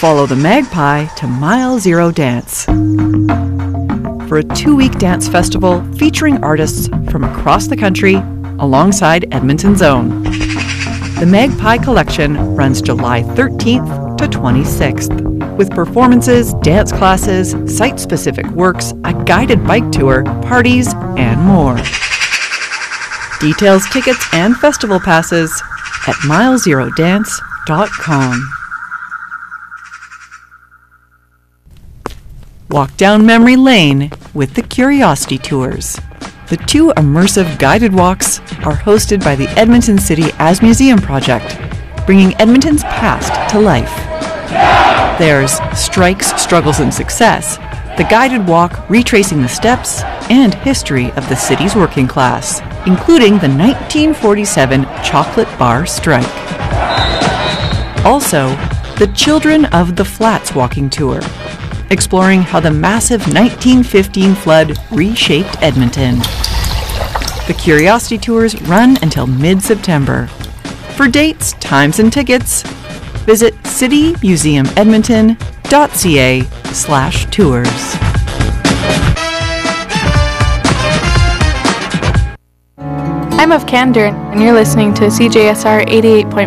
Follow the Magpie to Mile Zero Dance for a 2-week dance festival featuring artists from across the country alongside Edmonton's own. The Magpie Collection runs July 13th to 26th with performances, dance classes, site-specific works, a guided bike tour, parties, and more. Details, tickets, and festival passes at milezerodance.com. Walk down memory lane with the Curiosity Tours. The 2 immersive guided walks are hosted by the Edmonton City as Museum Project, bringing Edmonton's past to life. There's Strikes, Struggles, and Success, the guided walk retracing the steps and history of the city's working class, including the 1947 chocolate bar strike. Also, the Children of the Flats walking tour, exploring how the massive 1915 flood reshaped Edmonton. The Curiosity Tours run until mid-September. For dates, times, and tickets, visit citymuseumedmonton.ca/tours. I'm of Candern, and you're listening to CJSR 88.1.